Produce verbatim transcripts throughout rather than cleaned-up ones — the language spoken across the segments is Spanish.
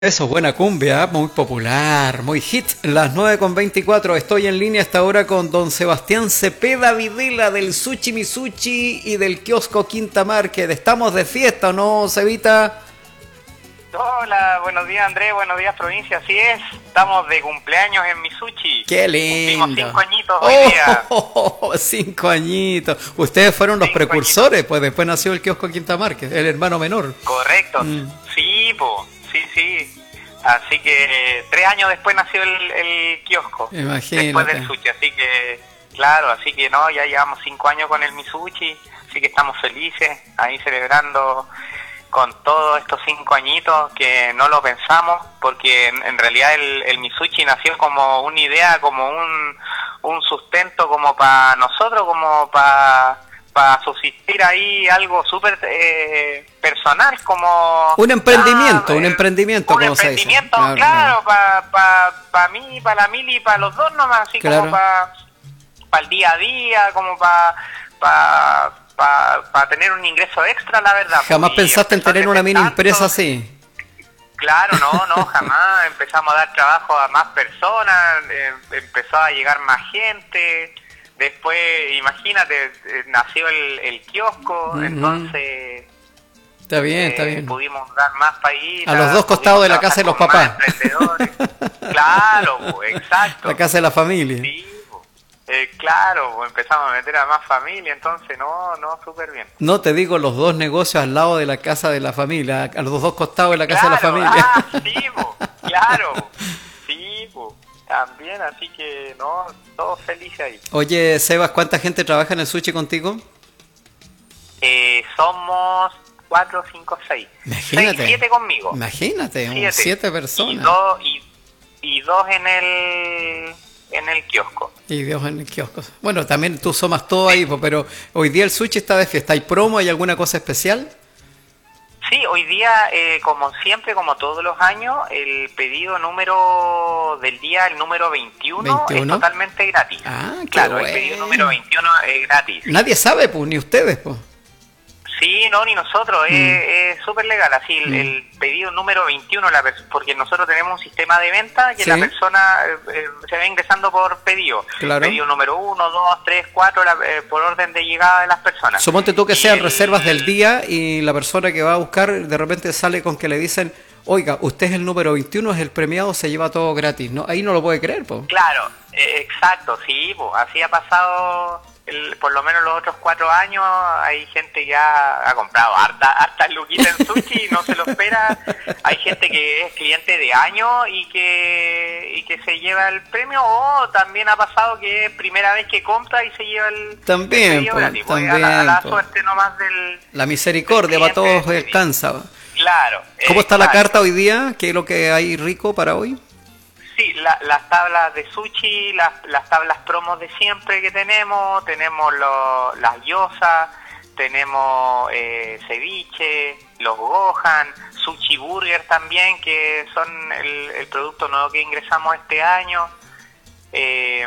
Eso es buena cumbia, muy popular, muy hit. Las nueve con veinticuatro, estoy en línea hasta ahora con don Sebastián Cepeda Videla del Sushi Misuchi y del kiosco Quinta Market. ¿Estamos de fiesta o no, Cevita? Hola, buenos días Andrés, buenos días provincia, así es. Estamos de cumpleaños en Misuchi. ¡Qué lindo! Cumplimos cinco añitos hoy oh, día. Oh, oh, oh, cinco añitos. Ustedes fueron los cinco precursores, añitos. Pues después nació el kiosco Quinta Market, el hermano menor. Correcto, mm. sí, pues. Sí, sí, así que tres años después nació el, el kiosco, Imagínate. Después del sushi, así que, claro, así que no, ya llevamos cinco años con el Misuchi, así que estamos felices, ahí celebrando con todos estos cinco añitos que no lo pensamos, porque en, en realidad el, el Misuchi nació como una idea, como un, un sustento como para nosotros, como para... para subsistir ahí algo súper eh, personal, como... Un emprendimiento, ah, un emprendimiento, un como emprendimiento, se dice. Claro, claro. para pa, pa mí, para la Mili, para los dos nomás, así claro. Como para pa el día a día, como para pa, pa, pa tener un ingreso extra, la verdad. ¿Jamás pensaste en tener una mini tanto, empresa así? Claro, no, no, jamás. Empezamos a dar trabajo a más personas, eh, empezó a llegar más gente... Después, imagínate, nació el, el kiosco, uh-huh. Entonces... Está bien, eh, está bien. Pudimos dar más país. A los dos costados de la casa de los papás. Claro, pues, exacto. La casa de la familia. Sí, eh, claro, pues, empezamos a meter a más familia, entonces no, no, súper bien. No te digo los dos negocios al lado de la casa de la familia, a los dos costados de la casa claro, de la familia. Ah, sí, pues, claro, sí, pues. También, así que no, todos felices ahí. Oye, Sebas, ¿cuánta gente trabaja en el sushi contigo? Eh, somos cuatro, cinco, seis. Imagínate. Seis, siete conmigo. Imagínate, siete, siete personas. Y dos, y, y dos en el en el kiosco. Y dos en el kiosco. Bueno, también tú somas todo sí. Ahí, pero hoy día el sushi está de fiesta. ¿Hay promo? ¿Hay alguna cosa especial? Sí, hoy día, eh, como siempre, como todos los años, el pedido número del día, el número veintiuno, ¿veintiuno? Es totalmente gratis. Ah, qué claro, bueno. El pedido número veintiuno es gratis. Nadie sabe, pues, ni ustedes, pues. Sí, no, ni nosotros, mm. es súper legal, así, el, mm. el pedido número veintiuno, la porque nosotros tenemos un sistema de venta que ¿sí? La persona eh, se va ingresando por pedido. Claro. Pedido número uno, dos, tres, cuatro, la, eh, por orden de llegada de las personas. Suponte tú que sean el... reservas del día y la persona que va a buscar de repente sale con que le dicen, oiga, usted es el número veintiuno, es el premiado, se lleva todo gratis, ¿no? Ahí no lo puede creer, pues. Claro, eh, exacto, sí, pues, así ha pasado... El, por lo menos los otros cuatro años hay gente que ya ha comprado harta, harta luquita en sushi y no se lo espera. Hay gente que es cliente de años y que y que se lleva el premio, o también ha pasado que es primera vez que compra y se lleva el también, el pues, gratis, también, a la, a la pues. Suerte nomás del la misericordia para todos descansa. Claro. ¿Cómo eh, está claro. la carta hoy día? ¿Qué es lo que hay rico para hoy? Sí, la, las tablas de sushi, las, las tablas promos de siempre que tenemos, tenemos lo, las gyozas, tenemos eh, ceviche, los gohan, sushi burger también, que son el, el producto nuevo que ingresamos este año, eh,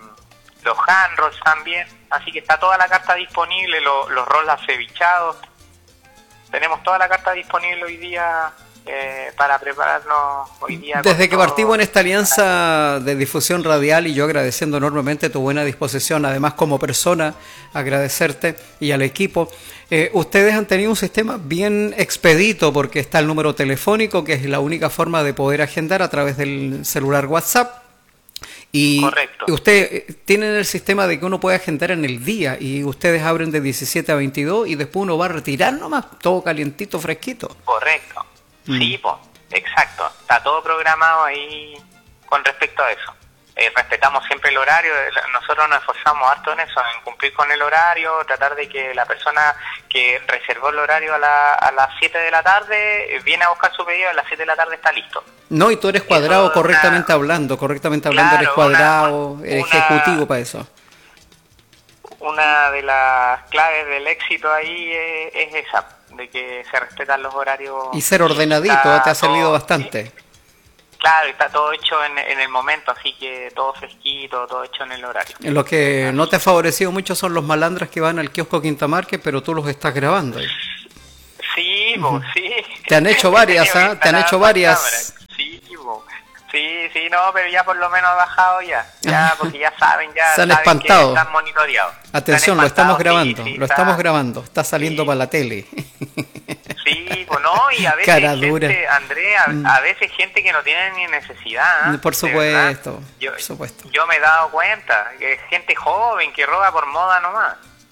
los hand rolls también, así que está toda la carta disponible, lo, los rolls acevichados, tenemos toda la carta disponible hoy día. Eh, para prepararnos hoy día. Desde que partimos en esta alianza de difusión radial y yo agradeciendo enormemente tu buena disposición, además como persona, agradecerte y al equipo, eh, ustedes han tenido un sistema bien expedito porque está el número telefónico, que es la única forma de poder agendar a través del celular WhatsApp. Y correcto. Ustedes tienen el sistema de que uno puede agendar en el día y ustedes abren de diecisiete a veintidós y después uno va a retirar nomás, todo calientito, fresquito. Correcto. Sí, pues, exacto. Está todo programado ahí con respecto a eso. Eh, respetamos siempre el horario. Nosotros nos esforzamos harto en eso, en cumplir con el horario, tratar de que la persona que reservó el horario a, la, a las siete de la tarde viene a buscar su pedido, a las siete de la tarde está listo. No, y tú eres cuadrado eso, correctamente una... hablando, correctamente hablando, claro, eres cuadrado, una, eres una... ejecutivo para eso. Una de las claves del éxito ahí es, es esa, de que se respetan los horarios. Y ser ordenadito, está te ha servido todo, bastante. Sí. Claro, está todo hecho en, en el momento, así que todo fresquito, todo hecho en el horario. Lo que así. No te ha favorecido mucho son los malandras que van al kiosco Quinta Market, pero tú los estás grabando ahí. Sí, pues, sí. Te han hecho varias, ¿ah? ¿eh? Te han hecho varias. Sí, no, pero ya por lo menos ha bajado ya. Ya, porque ya saben, ya se han saben espantado. que están monitoreados. Atención, lo estamos grabando, sí, sí, lo está... estamos grabando, está saliendo sí. para la tele. Sí, pues no, y a veces Cara gente, dura. André, a, a veces gente que no tiene ni necesidad. ¿eh? Por supuesto, yo, por supuesto. Yo me he dado cuenta que es gente joven que roba por moda nomás.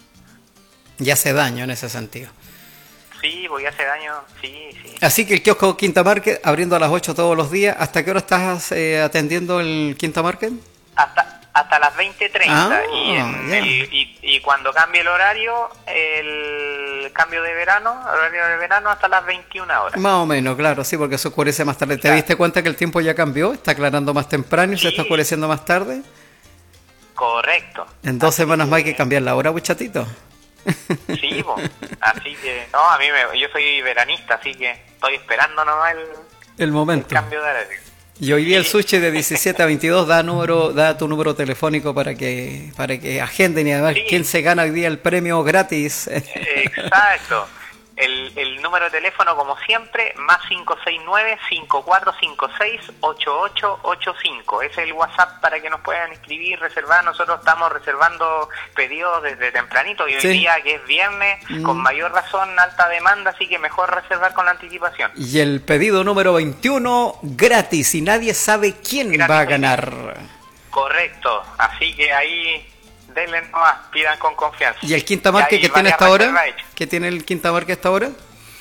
Y hace daño en ese sentido. Sí, pues ya hace daño, sí, sí. Así que el kiosco Quinta Market, abriendo a las ocho todos los días. ¿Hasta qué hora estás eh, atendiendo el Quinta Market? Hasta hasta las veinte treinta. Ah, y, en, y, y, y cuando cambie el horario, el cambio de verano, horario de verano hasta las veintiuna horas. Más o menos, claro, sí, porque se oscurece más tarde. Claro. ¿Te diste cuenta que el tiempo ya cambió? ¿Está aclarando más temprano y sí. se está oscureciendo más tarde? Correcto. En dos así semanas que... más hay que cambiar la hora, muchatito. Sí, po. Así que, no, a mí me, yo soy veranista, así que estoy esperando nomás el, el momento. El cambio de horario. Y hoy día el sushi de diecisiete a veintidós da número, da tu número telefónico para que para que agenden y además sí. quién se gana hoy día el premio gratis. Exacto. El, el número de teléfono, como siempre, más cinco seis nueve, cinco cuatro cinco seis, ocho ocho ocho cinco. Ese es el WhatsApp para que nos puedan escribir, reservar. Nosotros estamos reservando pedidos desde tempranito y hoy sí. día, que es viernes, mm. con mayor razón, alta demanda, así que mejor reservar con la anticipación. Y el pedido número veintiuno, gratis, y nadie sabe quién gratis va a ganar. Correcto, así que ahí... denle nomás, pidan con confianza. ¿Y el Quinta Market que tiene hasta ahora? ¿Qué tiene el Quinta Market hasta ahora?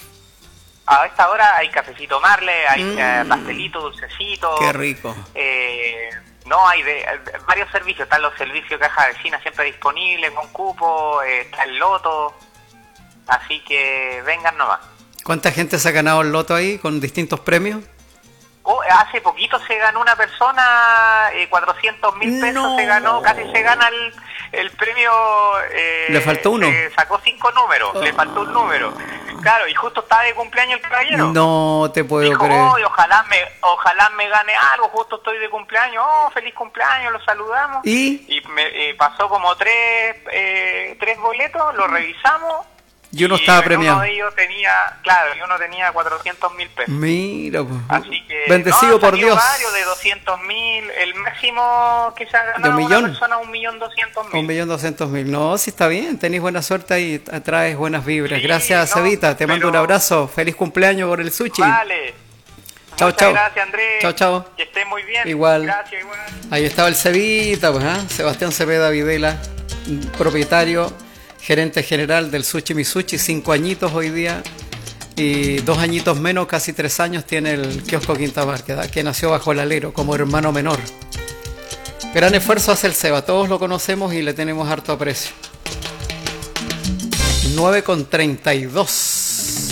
A esta hora hay cafecito Marle, hay mm. eh, pastelito, dulcecito. Qué rico. Eh, no, hay de, de, varios servicios. Están los servicios de caja vecina siempre disponibles, con cupo, eh, está el loto. Así que vengan nomás. ¿Cuánta gente se ha ganado el loto ahí con distintos premios? Oh, hace poquito se ganó una persona, eh, cuatrocientos mil pesos no. se ganó, casi se gana el, el premio. Eh, ¿Le faltó uno? Se sacó cinco números, oh. le faltó un número. Claro, y justo estaba de cumpleaños el caballero. No te puedo Dijo, creer. Oh, ojalá me ojalá me gane algo, justo estoy de cumpleaños. Oh, feliz cumpleaños, lo saludamos. ¿Y? Y me eh, pasó como tres, eh, tres boletos, lo revisamos. Y uno estaba y premiado. Uno de ellos tenía, claro, y uno tenía cuatrocientos mil pesos. Mira, pues. Así que, bendecido no, por Dios. Varios de doscientos mil, el máximo que se ha ganado ¿De un millón? una persona, un millón doscientos mil. Un millón doscientos mil. No, sí está bien, tenéis buena suerte y traes buenas vibras. Sí, gracias, no, Cevita, te mando un abrazo. Feliz cumpleaños por el sushi. Vale. Chao, Muchas chao. Gracias, Andrés. Chao, chao. Que estés muy bien. Igual. Gracias, igual. Ahí estaba el Cevita, pues, ¿eh? Sebastián Cepeda Videla, propietario, gerente general del Sushi Mi Sushi, cinco añitos hoy día y dos añitos menos, casi tres años tiene el kiosco Quinta Market, que nació bajo el alero como hermano menor. Gran esfuerzo hace el Seba, todos lo conocemos y le tenemos harto aprecio. nueve con treinta y dos.